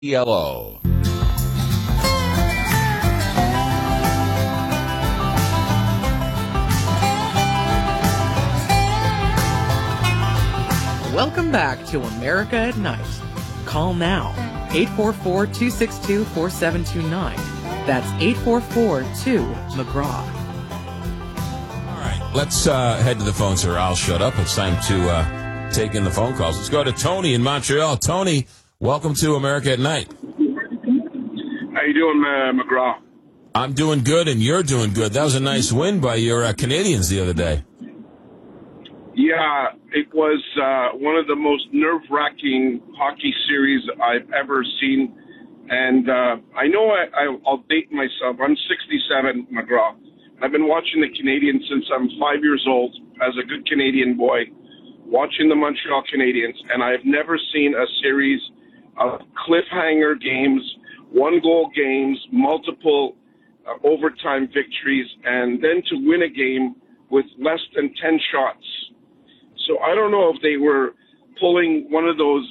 Yellow. Welcome back to America at Night. Call now, 844-262-4729. That's 844-2-McGraw. All right, let's head to the phones, or I'll shut up. It's time to take in the phone calls. Let's go to Tony in Montreal. Tony, welcome to America at Night. How you doing, McGraw? I'm doing good, and you're doing good. That was a nice win by your Canadians the other day. Yeah, it was one of the most nerve-wracking hockey series I've ever seen. And I know I'll date myself. I'm 67, McGraw. I've been watching the Canadians since I'm 5 years old as a good Canadian boy, watching the Montreal Canadiens, and I've never seen a series of cliffhanger games, one-goal games, multiple overtime victories, and then to win a game with less than 10 shots. So I don't know if they were pulling one of those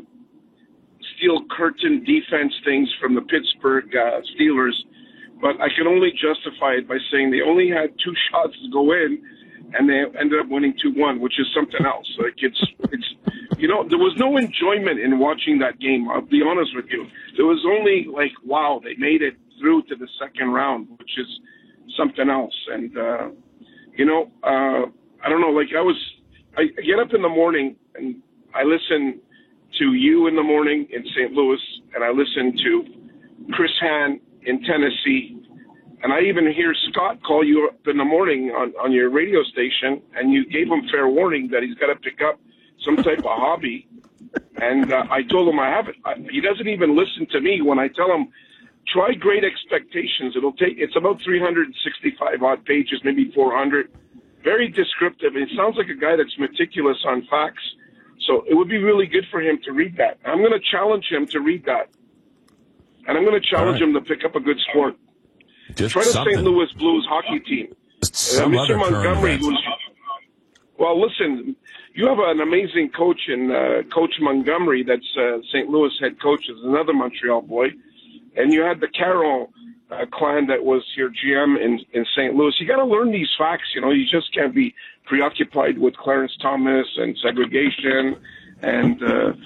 steel curtain defense things from the Pittsburgh Steelers, but I can only justify it by saying they only had 2 shots to go in, and they ended up winning 2-1, which is something else. Like it's there was no enjoyment in watching that game. I'll be honest with you. There was only like, wow, they made it through to the second round, which is something else. And I don't know. Like I get up in the morning and I listen to you in the morning in St. Louis, and I listen to Chris Hahn in Tennessee, and I even hear Scott call you up in the morning on your radio station, and you gave him fair warning that he's got to pick up some type of hobby. And I told him I haven't. He doesn't even listen to me when I tell him, try Great Expectations. It's about 365 odd pages, maybe 400. Very descriptive. It sounds like a guy that's meticulous on facts. So it would be really good for him to read that. I'm going to challenge him to read that. And I'm going to challenge him to pick up a good sport. Just try the something. St. Louis Blues hockey team. Mr. Montgomery well, listen, you have an amazing coach in Coach Montgomery that's St. Louis head coach, is another Montreal boy. And you had the Carroll clan that was your GM in St. Louis. You got to learn these facts. You just can't be preoccupied with Clarence Thomas and segregation and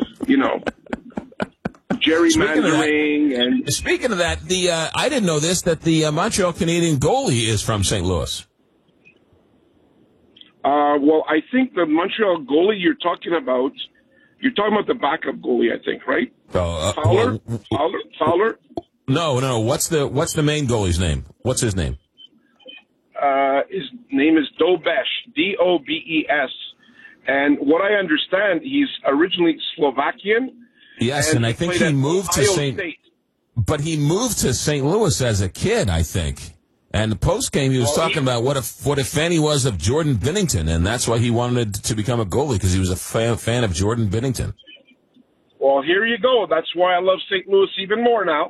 gerrymandering. And speaking of that, I didn't know this, that the Montreal Canadian goalie is from St. Louis. Well, I think the Montreal goalie you're talking about the backup goalie, I think, right? Fowler? No. What's the main goalie's name? What's his name? His name is Dobeš, D-O-B-E-S. And what I understand, he's originally Slovakian. Yes, and I think he moved to But he moved to St. Louis as a kid, I think. And the post game, he was talking about what a fan he was of Jordan Binnington, and that's why he wanted to become a goalie, because he was a fan of Jordan Binnington. Well, here you go. That's why I love St. Louis even more now.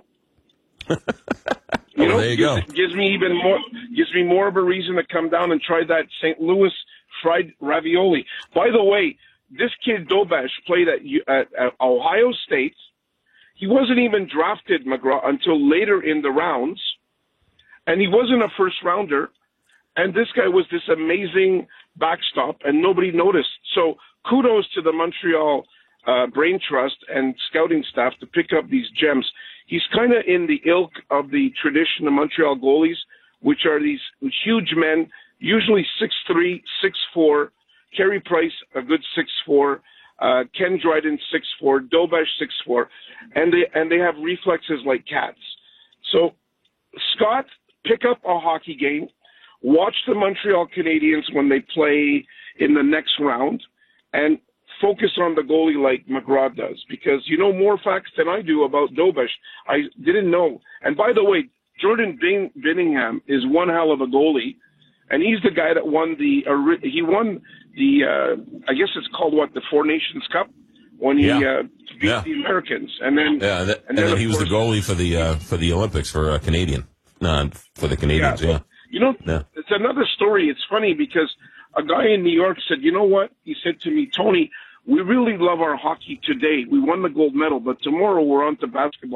There you go. Gives me more of a reason to come down and try that St. Louis fried ravioli. By the way, this kid Dobeš played at Ohio State. He wasn't even drafted, McGraw, until later in the rounds. And he wasn't a first rounder. And this guy was this amazing backstop, and nobody noticed. So kudos to the Montreal Brain Trust and scouting staff to pick up these gems. He's kind of in the ilk of the tradition of Montreal goalies, which are these huge men, usually 6'3", 6'4", Carey Price, a good 6'4", Ken Dryden, 6'4", Dobeš, 6'4", and they have reflexes like cats. So, Scott, pick up a hockey game, watch the Montreal Canadiens when they play in the next round, and focus on the goalie like McGraw does, because you know more facts than I do about Dobeš. I didn't know. And by the way, Jordan Binningham is one hell of a goalie, and he's the guy that won the I guess it's called the Four Nations Cup when he beat the Americans, and then then he was the goalie for the Olympics for Canadian, for the Canadians. Yeah. It's another story. It's funny because a guy in New York said, you know what? He said to me, Tony, we really love our hockey today. We won the gold medal, but tomorrow we're on to basketball.